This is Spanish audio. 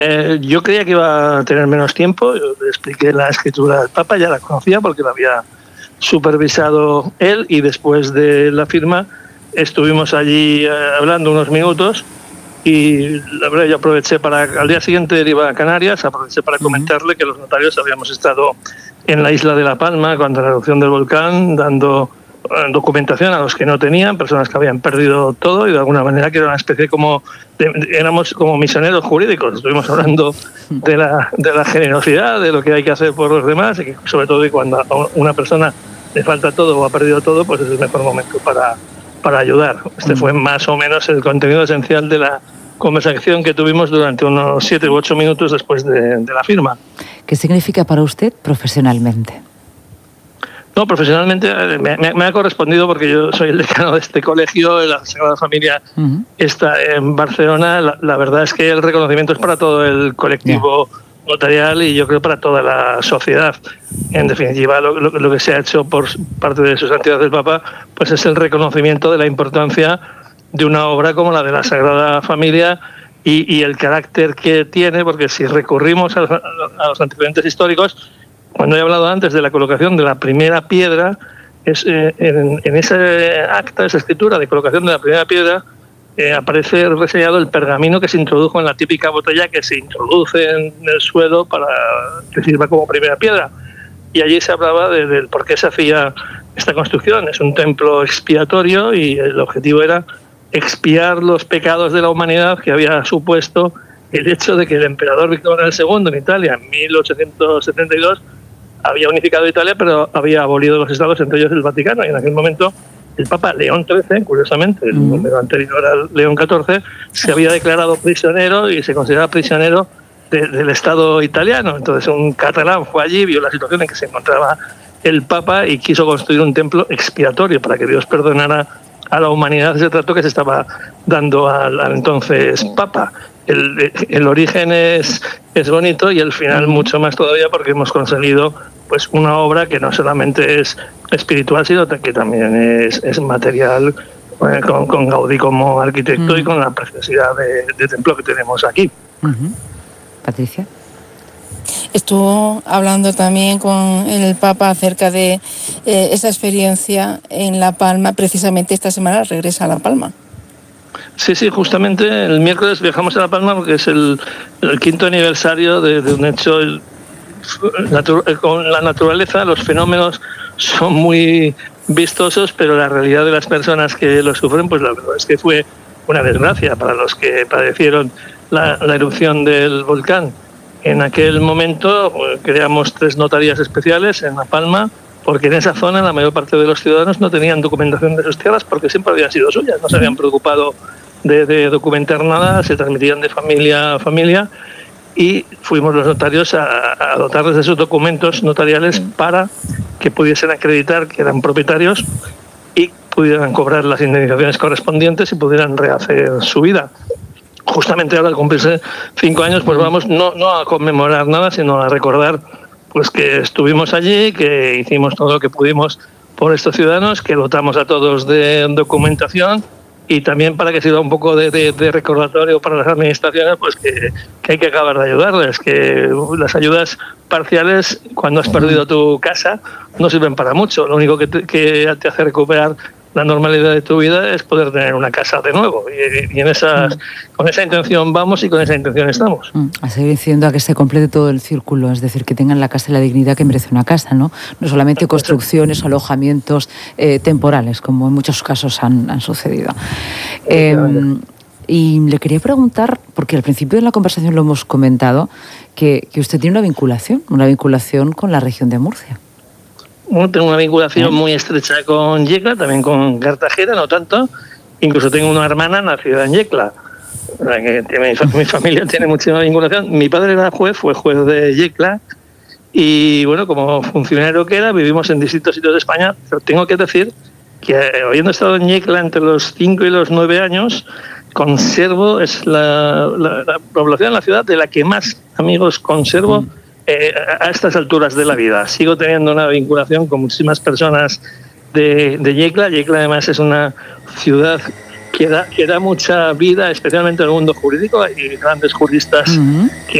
Yo creía que iba a tener menos tiempo. Yo le expliqué la escritura del Papa, ya la conocía porque la había supervisado él, y después de la firma estuvimos allí hablando unos minutos, y la verdad yo aproveché al día siguiente iba a Canarias, aproveché para comentarle que los notarios habíamos estado en la isla de La Palma cuando la erupción del volcán, dando documentación a los que no tenían, personas que habían perdido todo, y de alguna manera que era una especie éramos como misioneros jurídicos. Estuvimos hablando de la generosidad, de lo que hay que hacer por los demás, y que sobre todo cuando a una persona le falta todo o ha perdido todo, pues es el mejor momento para ayudar. Este fue más o menos el contenido esencial de la conversación que tuvimos durante unos 7 u 8 minutos después de la firma. ¿Qué significa para usted profesionalmente? No, profesionalmente me ha correspondido, porque yo soy el decano de este colegio, la Sagrada Familia está en Barcelona. La verdad es que el reconocimiento es para todo el colectivo notarial, y yo creo para toda la sociedad. En definitiva, lo que se ha hecho por parte de su santidad del Papa, pues es el reconocimiento de la importancia de una obra como la de la Sagrada Familia y el carácter que tiene, porque si recurrimos a los antecedentes históricos, cuando he hablado antes de la colocación de la primera piedra, en ese acta, esa escritura de colocación de la primera piedra, aparece reseñado el pergamino que se introdujo en la típica botella que se introduce en el suelo para que sirva como primera piedra. Y allí se hablaba del por qué se hacía esta construcción. Es un templo expiatorio, y el objetivo era expiar los pecados de la humanidad que había supuesto el hecho de que el emperador Víctor Manuel II en Italia, en 1872, había unificado Italia, pero había abolido los estados, entre ellos el Vaticano, y en aquel momento el Papa León XIII, curiosamente, el número anterior al León XIV, se había declarado prisionero y se consideraba prisionero del Estado italiano. Entonces un catalán fue allí, vio la situación en que se encontraba el Papa y quiso construir un templo expiatorio para que Dios perdonara a la humanidad ese trato que se estaba dando al entonces Papa. El origen es bonito, y el final mucho más todavía, porque hemos conseguido pues una obra que no solamente es espiritual, sino que también es material, con Gaudí como arquitecto y con la preciosidad de templo que tenemos aquí. Patricia. Estuvo hablando también con el Papa acerca de esa experiencia en La Palma. Precisamente esta semana regresa a La Palma. Sí, justamente el miércoles viajamos a La Palma, porque es el 5º aniversario de un hecho. Con la naturaleza los fenómenos son muy vistosos, pero la realidad de las personas que lo sufren, pues la verdad es que fue una desgracia para los que padecieron la erupción del volcán. En aquel momento creamos 3 notarías especiales en La Palma, porque en esa zona la mayor parte de los ciudadanos no tenían documentación de sus tierras, porque siempre habían sido suyas, no se habían preocupado de documentar nada, se transmitían de familia a familia, y fuimos los notarios a dotarles de sus documentos notariales para que pudiesen acreditar que eran propietarios y pudieran cobrar las indemnizaciones correspondientes y pudieran rehacer su vida. Justamente ahora, al cumplirse 5 años, pues vamos no a conmemorar nada, sino a recordar pues que estuvimos allí, que hicimos todo lo que pudimos por estos ciudadanos, que dotamos a todos de documentación, y también para que sirva un poco de recordatorio para las administraciones, pues que hay que acabar de ayudarles, que las ayudas parciales, cuando has perdido tu casa, no sirven para mucho. Lo único que te hace recuperar la normalidad de tu vida es poder tener una casa de nuevo, y con esa intención vamos, y con esa intención estamos. A seguir diciendo a que se complete todo el círculo, es decir, que tengan la casa y la dignidad que merece una casa, ¿no? No solamente construcciones o alojamientos temporales, como en muchos casos han sucedido. Y le quería preguntar, porque al principio de la conversación lo hemos comentado, que usted tiene una vinculación con la región de Murcia. Bueno, tengo una vinculación muy estrecha con Yecla, también con Cartagena, no tanto. Incluso tengo una hermana nacida en Yecla. Mi familia tiene muchísima vinculación. Mi padre fue juez de Yecla, y bueno, como funcionario que era, vivimos en distintos sitios de España, pero tengo que decir que habiendo estado en Yecla entre los 5 y los 9 años, conservo, es la población, la ciudad de la que más amigos conservo a estas alturas de la vida. Sigo teniendo una vinculación con muchísimas personas de Yecla. Yecla además es una ciudad que da mucha vida, especialmente en el mundo jurídico. Hay grandes juristas